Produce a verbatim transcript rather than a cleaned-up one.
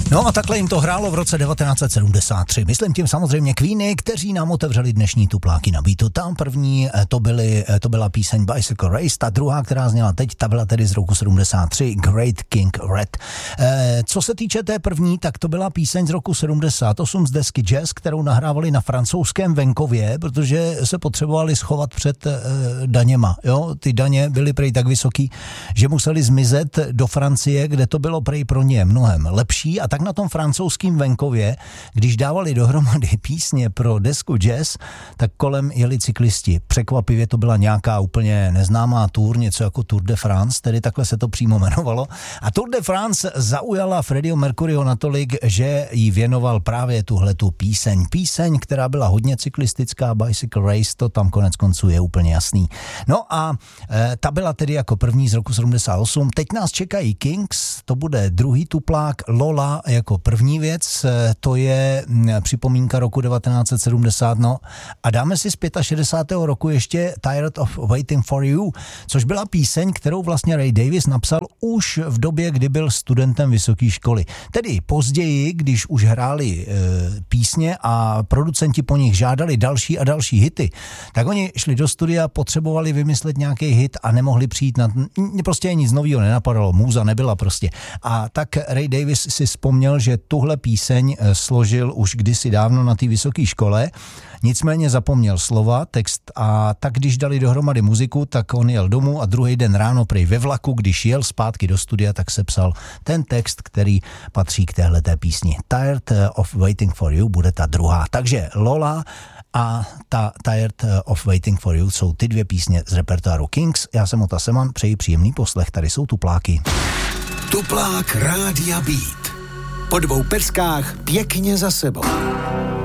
No a takhle jim to hrálo v roce devatenáct set sedmdesát tři. Myslím tím samozřejmě Queeny, kteří nám otevřeli dnešní tupláky na beatu. Tam první to, byly, to byla píseň Bicycle Race, ta druhá, která zněla teď, ta byla tedy z roku sedmdesát tři, Great King Red. E, co se týče té první, tak to byla píseň z roku sedmdesát osm z desky Jazz, kterou nahrávali na francouzském venkově, protože se potřebovali schovat před e, daněma. Jo? Ty daně byly prej tak vysoký, že museli zmizet do Francie, kde to bylo prej pro ně mnohem lepší, a tak na tom francouzském venkově, když dávali dohromady písně pro desku Jazz, tak kolem jeli cyklisti. Překvapivě to byla nějaká úplně neznámá tour, něco jako Tour de France, tedy takhle se to přímo jmenovalo. A Tour de France zaujala Freddieho Mercuryho natolik, že jí věnoval právě tuhletu píseň. Píseň, která byla hodně cyklistická, Bicycle Race, to tam konec konců je úplně jasný. No a e, ta byla tedy jako první z roku sedmdesát osm. Teď nás čekají Kings, to bude druhý tuplák, Lola jako první věc, to je připomínka roku devatenáct set sedmdesát, no a dáme si z šedesátého pátého roku ještě Tired of Waiting for You, což byla píseň, kterou vlastně Ray Davies napsal už v době, kdy byl studentem vysoké školy. Tedy později, když už hráli e, písně a producenti po nich žádali další a další hity, tak oni šli do studia, potřebovali vymyslet nějaký hit a nemohli přijít na... Prostě nic nového nenapadalo, můza nebyla prostě. A tak Ray Davies si vzpomněl, že tuhle píseň složil už kdysi dávno na té vysoké škole, nicméně zapomněl slova, text, a tak když dali dohromady muziku, tak on jel domů a druhý den ráno prej ve vlaku, když jel zpátky do studia, tak sepsal ten text, který patří k téhleté písni. Tired of Waiting for You bude ta druhá. Takže Lola a ta Tired of Waiting for You jsou ty dvě písně z repertoáru Kings. Já jsem Ota Seman, přeji příjemný poslech, tady jsou tupláky. Tuplák Rádia Beat. Po dvou peskách pěkně za sebou.